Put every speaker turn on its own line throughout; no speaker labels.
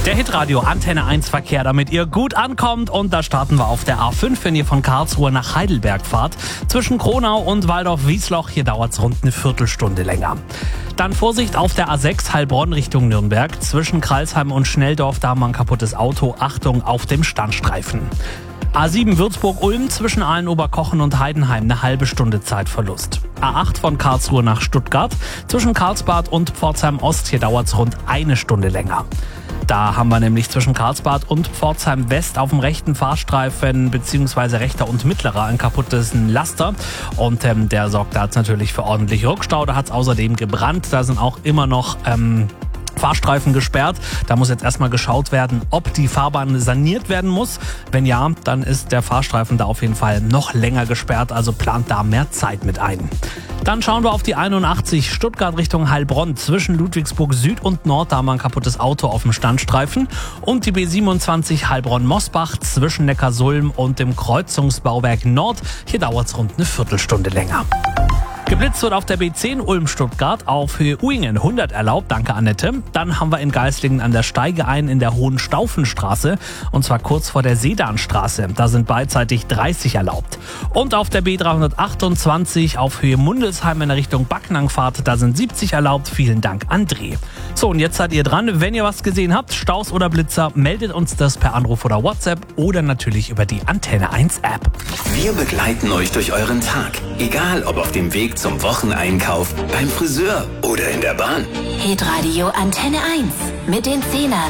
Der Hitradio Antenne 1 Verkehr, damit ihr gut ankommt. Und da starten wir auf der A5, wenn ihr von Karlsruhe nach Heidelberg fahrt. Zwischen Kronau und Waldorf-Wiesloch, hier dauert es rund eine Viertelstunde länger. Dann Vorsicht auf der A6 Heilbronn Richtung Nürnberg. Zwischen Kralsheim und Schnelldorf, da haben wir ein kaputtes Auto. Achtung auf dem Standstreifen. A7 Würzburg-Ulm zwischen Aalen-Oberkochen und Heidenheim eine halbe Stunde Zeitverlust. A8 von Karlsruhe nach Stuttgart zwischen Karlsbad und Pforzheim-Ost, hier dauert es rund eine Stunde länger. Da haben wir nämlich zwischen Karlsbad und Pforzheim West auf dem rechten Fahrstreifen bzw. rechter und mittlerer ein kaputtes Laster. Und der sorgt da jetzt natürlich für ordentlich Rückstau. Da hat es außerdem gebrannt. Da sind auch immer noch Fahrstreifen gesperrt. Da muss jetzt erstmal geschaut werden, ob die Fahrbahn saniert werden muss. Wenn ja, dann ist der Fahrstreifen da auf jeden Fall noch länger gesperrt. Also plant da mehr Zeit mit ein. Dann schauen wir auf die 81 Stuttgart Richtung Heilbronn. Zwischen Ludwigsburg Süd und Nord, da haben wir ein kaputtes Auto auf dem Standstreifen. Und die B27 Heilbronn-Mosbach zwischen Neckarsulm und dem Kreuzungsbauwerk Nord. Hier dauert es rund eine Viertelstunde länger. Geblitzt wird auf der B10 Ulm-Stuttgart auf Höhe Uingen 100 erlaubt, danke Annette. Dann haben wir in Geislingen an der Steige ein in der Hohenstaufenstraße und zwar kurz vor der Sedanstraße. Da sind beidseitig 30 erlaubt. Und auf der B328 auf Höhe Mundelsheim in der Richtung Backnangfahrt, da sind 70 erlaubt. Vielen Dank, André. So, und jetzt seid ihr dran. Wenn ihr was gesehen habt, Staus oder Blitzer, meldet uns das per Anruf oder WhatsApp oder natürlich über die Antenne 1 App.
Wir begleiten euch durch euren Tag, egal ob auf dem Weg zum Wocheneinkauf, beim Friseur oder in der Bahn.
Hitradio Antenne 1 mit den Zehnern.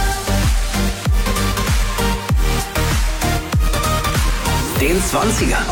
Den 20ern.